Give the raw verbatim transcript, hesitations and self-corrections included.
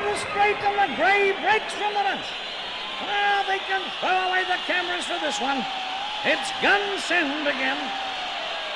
the straight, and the Grey breaks from the bunch. Well, they can throw away the cameras for this one. It's gun send again.